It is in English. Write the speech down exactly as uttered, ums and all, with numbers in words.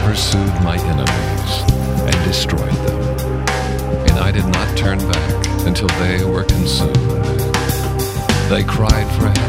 pursued my enemies and destroyed them, and I did not turn back until they were consumed. They cried for